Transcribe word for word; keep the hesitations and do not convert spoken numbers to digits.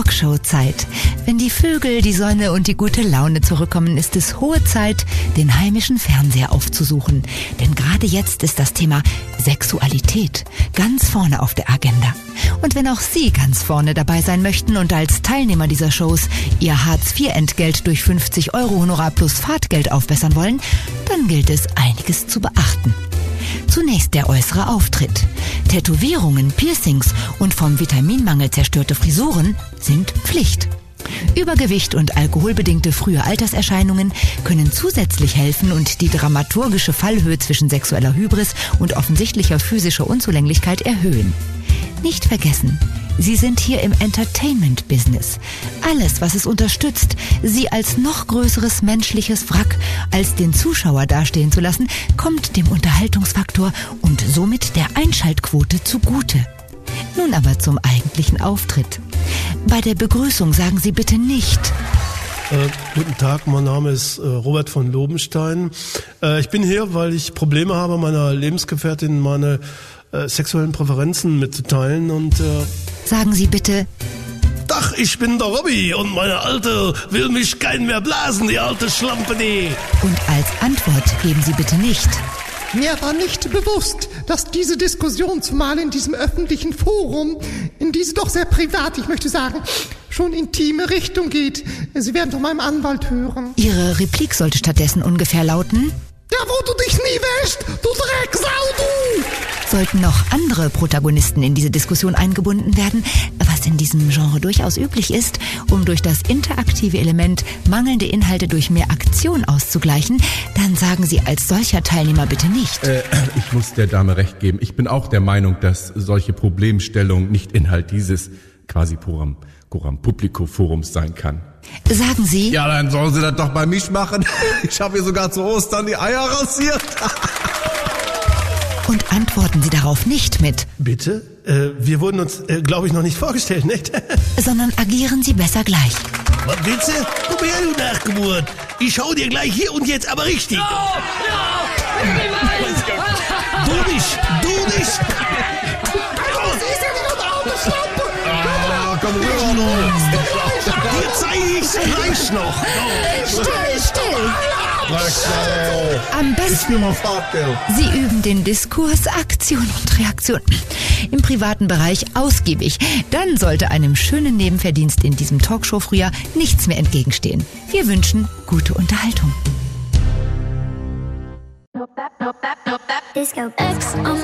Talkshow-Zeit. Wenn die Vögel, die Sonne und die gute Laune zurückkommen, ist es hohe Zeit, den heimischen Fernseher aufzusuchen. Denn gerade jetzt ist das Thema Sexualität ganz vorne auf der Agenda. Und wenn auch Sie ganz vorne dabei sein möchten und als Teilnehmer dieser Shows Ihr Hartz vier Entgelt durch fünfzig Euro Honorar plus Fahrtgeld aufbessern wollen, dann gilt es, einiges zu beachten. Zunächst der äußere Auftritt. Tätowierungen, Piercings und vom Vitaminmangel zerstörte Frisuren sind Pflicht. Übergewicht und alkoholbedingte frühe Alterserscheinungen können zusätzlich helfen und die dramaturgische Fallhöhe zwischen sexueller Hybris und offensichtlicher physischer Unzulänglichkeit erhöhen. Nicht vergessen, Sie sind hier im Entertainment-Business. Alles, was es unterstützt, Sie als noch größeres menschliches Wrack als den Zuschauer dastehen zu lassen, kommt dem Unterhaltungsfaktor und somit der Einschaltquote zugute. Nun aber zum eigentlichen Auftritt. Bei der Begrüßung sagen Sie bitte nicht: Äh, guten Tag, mein Name ist äh, Robert von Lobenstein. Äh, ich bin hier, weil ich Probleme habe, meiner Lebensgefährtin meine äh, sexuellen Präferenzen mitzuteilen und äh Sagen Sie bitte: Dach, ich bin der Robby und meine Alte will mich kein mehr blasen, die alte Schlampe, die. Und als Antwort geben Sie bitte nicht: Mir war nicht bewusst, dass diese Diskussion, zumal in diesem öffentlichen Forum, in diese doch sehr privat, ich möchte sagen, schon intime Richtung geht. Sie werden von meinem Anwalt hören. Ihre Replik sollte stattdessen ungefähr lauten: Ja, wo du dich nie wäschst, du Drecksau, du! Sollten noch andere Protagonisten in diese Diskussion eingebunden werden, was in diesem Genre durchaus üblich ist, um durch das interaktive Element mangelnde Inhalte durch mehr Aktion auszugleichen, dann sagen Sie als solcher Teilnehmer bitte nicht: Äh, ich muss der Dame recht geben. Ich bin auch der Meinung, dass solche Problemstellung nicht Inhalt dieses quasi Coram, Coram Publico Forums sein kann. Sagen Sie: Ja, dann sollen Sie das doch bei mich machen. Ich habe hier sogar zu Ostern die Eier rasiert. Und antworten Sie darauf nicht mit: Bitte? Äh, wir wurden uns, äh, glaube ich, noch nicht vorgestellt, nicht? Sondern agieren Sie besser gleich. Was willst du? Komm her, du Nachgeburt. Ich schau dir gleich hier und jetzt aber richtig. No, no, Du nicht, du nicht. Ah, komm rüber, du. Dir zeig ich's gleich noch. Still, still! Am Ich besten, will mal Fahrtgeld. Sie üben den Diskurs, Aktion und Reaktion im privaten Bereich ausgiebig. Dann sollte einem schönen Nebenverdienst in diesem Talkshow-Frühjahr nichts mehr entgegenstehen. Wir wünschen gute Unterhaltung. Disco X